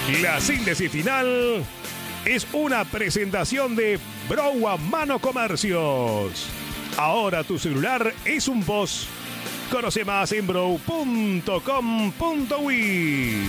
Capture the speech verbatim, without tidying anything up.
La síntesis final es una presentación de Browa Mano Comercios. Ahora tu celular es un boss. Conoce más en brow punto com punto uy.